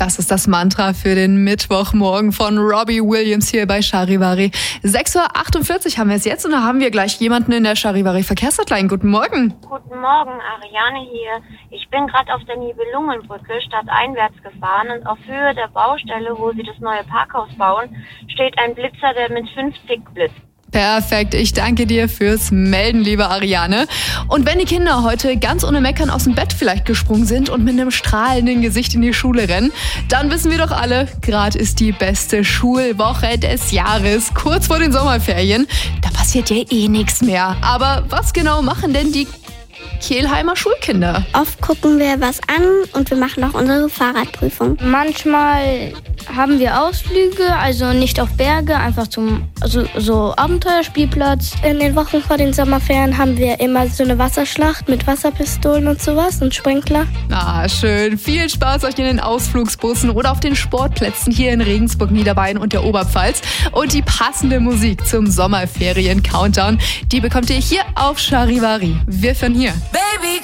Das ist das Mantra für den Mittwochmorgen von Robbie Williams hier bei Charivari. 6.48 Uhr haben wir es jetzt und da haben wir gleich jemanden in der Charivari Verkehrshotline. Guten Morgen. Guten Morgen, Ariane hier. Ich bin gerade auf der Nibelungenbrücke stadteinwärts gefahren und auf Höhe der Baustelle, wo sie das neue Parkhaus bauen, steht ein Blitzer, der mit 50 blitzt. Perfekt, ich danke dir fürs Melden, liebe Ariane. Und wenn die Kinder heute ganz ohne Meckern aus dem Bett vielleicht gesprungen sind und mit einem strahlenden Gesicht in die Schule rennen, dann wissen wir doch alle, gerade ist die beste Schulwoche des Jahres, kurz vor den Sommerferien. Da passiert ja eh nichts mehr. Aber was genau machen denn die Kelheimer Schulkinder? Oft gucken wir was an und wir machen auch unsere Fahrradprüfung. Manchmal haben wir Ausflüge, also nicht auf Berge, einfach zum so Abenteuerspielplatz. In den Wochen vor den Sommerferien haben wir immer so eine Wasserschlacht mit Wasserpistolen und sowas und Sprinkler. Ah, schön. Viel Spaß euch in den Ausflugsbussen oder auf den Sportplätzen hier in Regensburg, Niederbayern und der Oberpfalz. Und die passende Musik zum Sommerferien-Countdown, die bekommt ihr hier auf Charivari. Wir von hier. Baby,